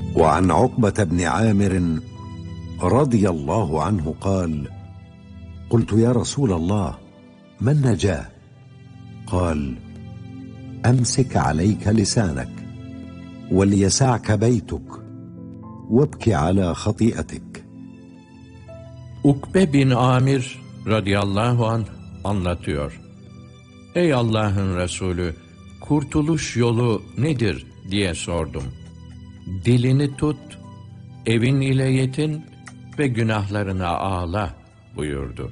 وعن عقبة بن عامر رضي الله عنه قال: قلت يا رسول الله ما النجاة؟ قال: أمسك عليك لسانك وليسعك بيتك وابك على خطيئتك. Ukbe bin Amir radıyallahu anh anlatıyor. Ey Allah'ın Resulü, kurtuluş yolu nedir diye sordum. Dilini tut, evin ile yetin ve günahlarına ağla buyurdu.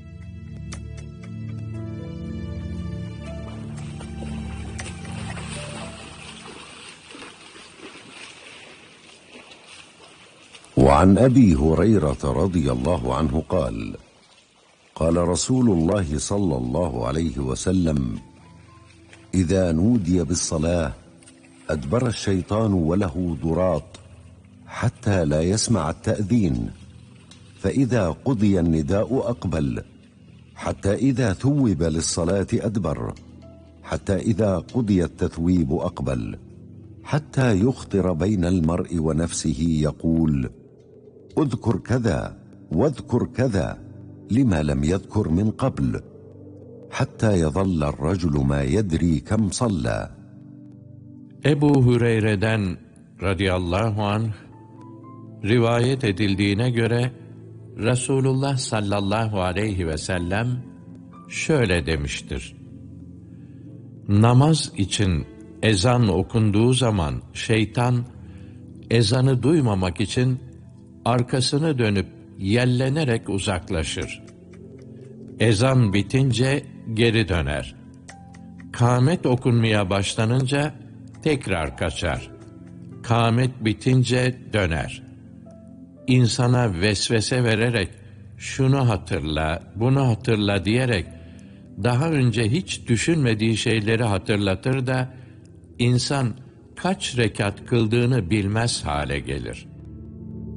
وعن أبي هريرة رضي الله عنه قال: قال رسول الله صلى الله عليه وسلم: إذا نودي بالصلاة أدبر الشيطان وله ضراط حتى لا يسمع التأذين، فإذا قضي النداء أقبل، حتى إذا ثوب للصلاة أدبر، حتى إذا قضي التثويب أقبل، حتى يخطر بين المرء ونفسه يقول: اذكر كذا واذكر كذا لما لم يذكر من قبل، حتى يظل الرجل ما يدري كم صلى. Ebu Hureyre'den radıyallahu anh rivayet edildiğine göre Resulullah sallallahu aleyhi ve sellem şöyle demiştir: Namaz için ezan okunduğu zaman şeytan ezanı duymamak için arkasını dönüp yellenerek uzaklaşır. Ezan bitince geri döner. Kâmet okunmaya başlanınca tekrar kaçar. Kâmet bitince döner. İnsana vesvese vererek şunu hatırla, bunu hatırla diyerek daha önce hiç düşünmediği şeyleri hatırlatır da insan kaç rekat kıldığını bilmez hale gelir.